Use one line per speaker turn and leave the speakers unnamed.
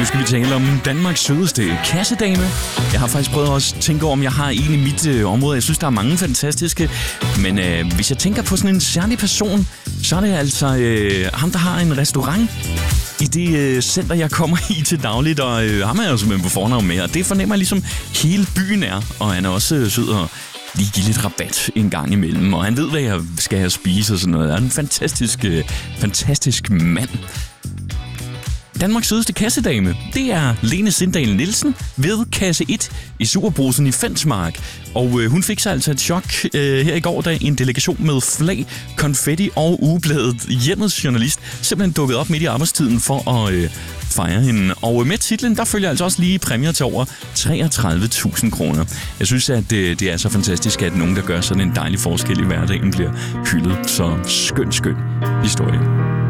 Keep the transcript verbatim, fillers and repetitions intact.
skal vi tale om Danmarks sødeste kassedame. Jeg har faktisk prøvet at tænke over, om jeg har en i mit øh, område. Jeg synes, der er mange fantastiske. Men øh, hvis jeg tænker på sådan en særlig person, så er det altså øh, ham, der har en restaurant i det øh, center, jeg kommer i til dagligt. Og øh, ham er jeg jo simpelthen på fornavn med. Og det fornemmer jeg ligesom hele byen er. Og han er også øh, sød og lige give lidt rabat en gang imellem. Og han ved, hvad jeg skal have spise og sådan noget. Han er en fantastisk, øh, fantastisk mand. Danmarks sødeste kassedame, det er Lene Sindal Nielsen ved kasse et i Superbrugsen i Fensmark. Og øh, hun fik sig altså et chok øh, her i går, da en delegation med flag, konfetti og ugebladet Hjemmets journalist simpelthen dukkede op midt i arbejdstiden for at øh, fejre hende. Og med titlen, der følger altså også lige præmier til over treogtredive tusind kroner. Jeg synes, at øh, det er så fantastisk, at nogen, der gør sådan en dejlig forskel i hverdagen, bliver hyldet. Så skøn, skøn historie.